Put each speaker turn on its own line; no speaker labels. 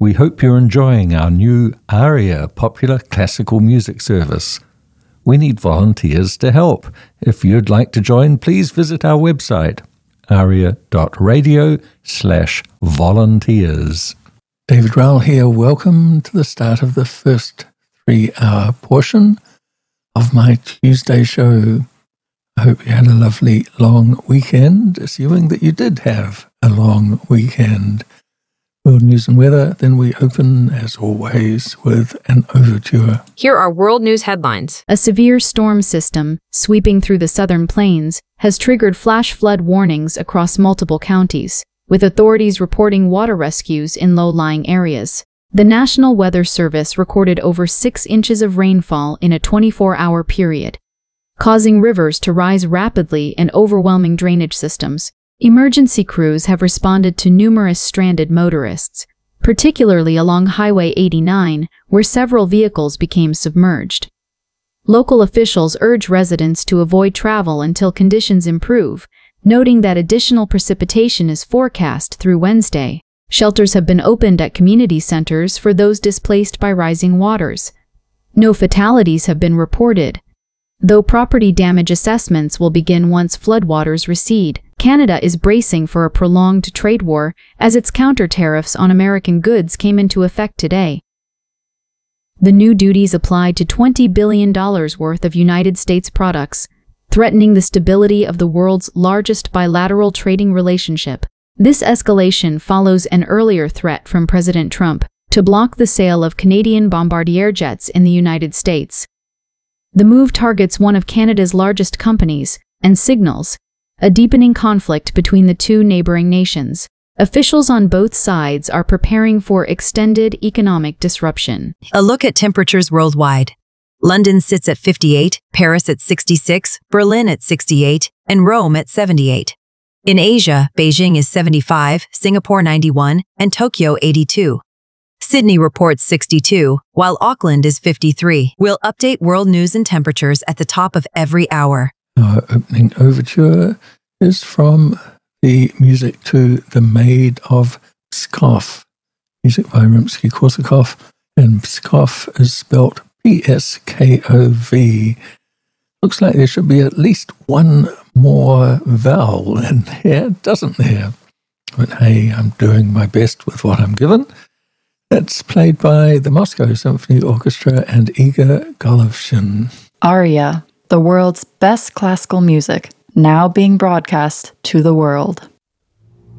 We hope you're enjoying our new ARIA popular classical music service. We need volunteers to help. If you'd like to join, please visit our website, aria.radio/volunteers. David Rowell here. Welcome to the start of the first 3-hour portion of my Tuesday show. I hope you had a lovely long weekend, assuming that you did have a long weekend. World news and weather, then we open, as always, with an overture.
Here are world news headlines.
A severe storm system sweeping through the southern plains has triggered flash flood warnings across multiple counties, with authorities reporting water rescues in low-lying areas. The National Weather Service recorded over 6 inches of rainfall in a 24-hour period, causing rivers to rise rapidly and overwhelming drainage systems. Emergency crews have responded to numerous stranded motorists, particularly along Highway 89, where several vehicles became submerged. Local officials urge residents to avoid travel until conditions improve, noting that additional precipitation is forecast through Wednesday. Shelters have been opened at community centers for those displaced by rising waters. No fatalities have been reported, though property damage assessments will begin once floodwaters recede. Canada is bracing for a prolonged trade war as its counter-tariffs on American goods came into effect today. The new duties applied to $20 billion worth of United States products, threatening the stability of the world's largest bilateral trading relationship. This escalation follows an earlier threat from President Trump to block the sale of Canadian Bombardier jets in the United States. The move targets one of Canada's largest companies and signals a deepening conflict between the two neighboring nations. Officials on both sides are preparing for extended economic disruption.
A look at temperatures worldwide. London sits at 58, Paris at 66, Berlin at 68, and Rome at 78. In Asia, Beijing is 75, Singapore 91, and Tokyo 82. Sydney reports 62, while Auckland is 53. We'll update world news and temperatures at the top of every hour.
Our opening overture is from the music to The Maid of Pskov, music by Rimsky-Korsakov, and Pskov is spelt P-S-K-O-V. Looks like there should be at least one more vowel in there, doesn't there? But hey, I'm doing my best with what I'm given. That's played by the Moscow Symphony Orchestra and Igor Golovshin.
ARIA, the world's best classical music, now being broadcast to the world.